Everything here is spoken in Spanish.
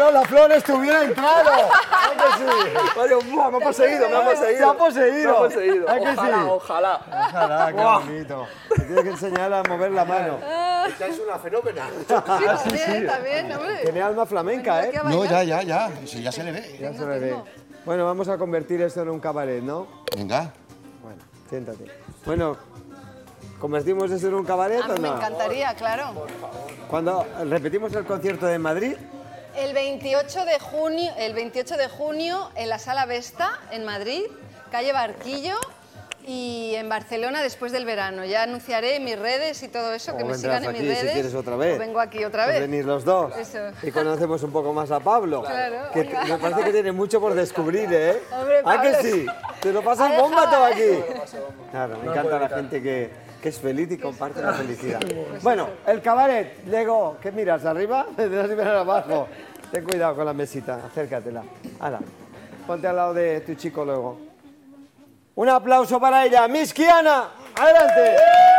Claro, la flor estuviera entrado. ¿A que sí? Mario, me ha poseído, me ha poseído. Te ha poseído. Me ha poseído. ¿A que sí? Ojalá. Ojalá, qué bonito. Te tienes que enseñar a mover la mano. Esta es una fenómena. También, hombre. Tiene alma flamenca, ¿eh? No, ya. Sí, ya se le ve. Ya se le ve. Bueno, vamos a convertir esto en un cabaret, ¿no? Venga. Bueno, siéntate. Bueno, ¿convertimos esto en un cabaret A o mí me no? encantaría, claro. Cuando repetimos el concierto de Madrid, El 28 de junio en la Sala Vesta, en Madrid, calle Barquillo, y en Barcelona después del verano. Ya anunciaré en mis redes y todo eso, que o me vendrás sigan en mis aquí redes. si quieres otra vez. O vengo aquí otra pues vez. venís los dos. Eso. Y conocemos un poco más a Pablo. Claro. Que me parece que tiene mucho por descubrir, ¿eh? Hombre, ¿Ah, que Pablo, sí? ¿Te lo pasas ha bomba dejado, todo aquí? Claro, me encanta la gente que es feliz y comparte la felicidad. Bueno, el cabaret, Diego, ¿qué miras? ¿Arriba? Tendrás que mirar abajo. Ten cuidado con la mesita, acércatela. Hala, ponte al lado de tu chico luego. Un aplauso para ella, Miss Kiana. ¡Adelante!